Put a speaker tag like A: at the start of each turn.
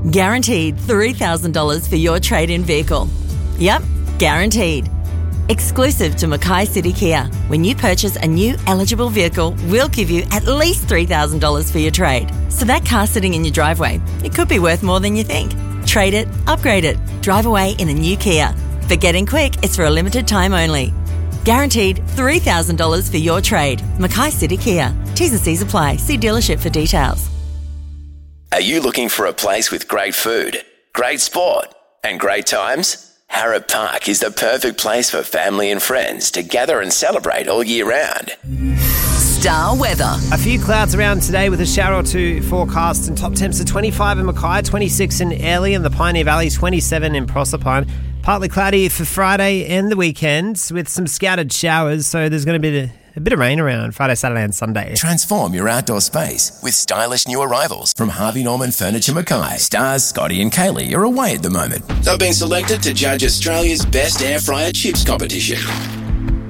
A: Guaranteed $3,000 for your trade-in vehicle. Yep, guaranteed. Exclusive to Mackay City Kia. When you purchase a new eligible vehicle, we'll give you at least $3,000 for your trade. So that car sitting in your driveway, it could be worth more than you think. Trade it, upgrade it, drive away in a new Kia. But getting quick, it's for a limited time only. Guaranteed $3,000 for your trade. Mackay City Kia. T's and C's apply. See dealership for details.
B: Are you looking for a place with great food, great sport and great times? Harrop Park is the perfect place for family and friends to gather and celebrate all year round.
C: Star weather.
D: A few clouds around today with a shower or two forecast, and top temps are 25 in Mackay, 26 in Airlie and the Pioneer Valley, 27 in Proserpine. Partly cloudy for Friday and the weekend with some scattered showers, so there's going to be a bit of rain around Friday, Saturday and Sunday.
B: Transform your outdoor space with stylish new arrivals from Harvey Norman Furniture Mackay. Stars Scotty and Kaylee are away at the moment. They've been selected to judge Australia's best air fryer chips competition.